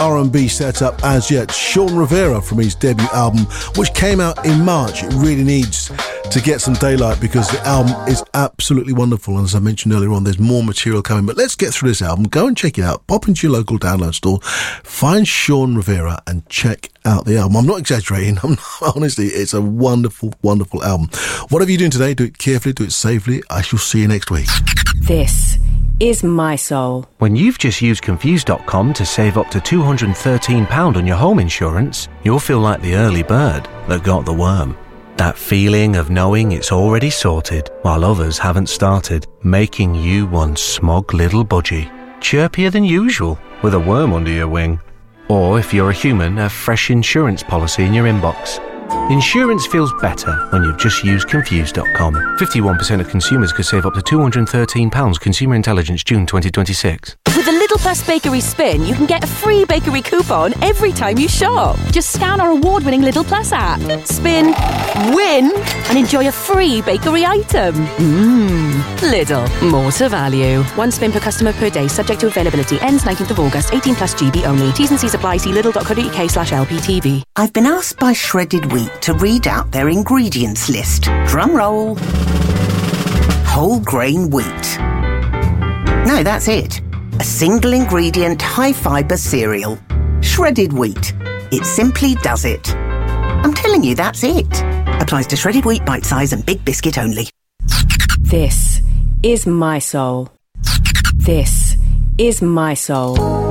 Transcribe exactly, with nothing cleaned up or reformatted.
R and B setup as yet. Sean Rivera from his debut album, which came out in March. It really needs to get some daylight because the album is absolutely wonderful. And as I mentioned earlier on, there's more material coming. But let's get through this album. Go and check it out. Pop into your local download store, find Sean Rivera and check out the album. I'm not exaggerating. I'm not, honestly, it's a wonderful, wonderful album. Whatever you're doing today, do it carefully, do it safely. I shall see you next week. This is My Soul. When you've just used Confused dot com to save up to two hundred thirteen pounds on your home insurance, you'll feel like the early bird that got the worm. That feeling of knowing it's already sorted while others haven't started, making you one smug little budgie, chirpier than usual with a worm under your wing. Or if you're a human, a fresh insurance policy in your inbox. Insurance feels better when you've just used Confused dot com. fifty-one percent of consumers could save up to two hundred thirteen pounds. Consumer Intelligence, June twenty twenty-six. With a Lidl Plus Bakery Spin, you can get a free bakery coupon every time you shop. Just scan our award-winning Lidl Plus app, spin, win, and enjoy a free bakery item. Mmm. Lidl. More to value. One spin per customer per day, subject to availability. Ends nineteenth of August. eighteen plus G B only. T's and C's apply. See lidl dot co dot uk slash L P T V. I've been asked by Shredded Wheat to read out their ingredients list. Drum roll. Whole grain wheat. No, that's it. A single ingredient, high fibre cereal. Shredded wheat. It simply does it. I'm telling you, that's it. Applies to shredded wheat, bite size and big biscuit only. This is My Soul. This is My Soul.